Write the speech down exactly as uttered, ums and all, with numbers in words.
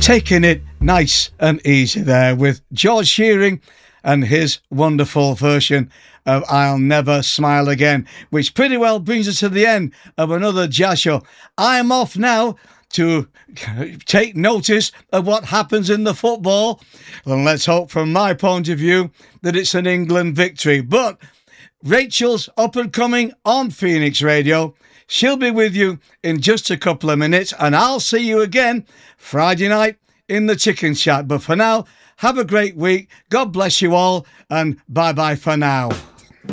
Taking it nice and easy there with George Shearing and his wonderful version of I'll Never Smile Again, which pretty well brings us to the end of another jazz show. I'm off now to take notice of what happens in the football, and let's hope from my point of view that it's an England victory. But Rachel's up and coming on Phoenix Radio. She'll be with you in just a couple of minutes, and I'll see you again Friday night in the Chicken Shack. But for now, have a great week. God bless you all, and bye-bye for now.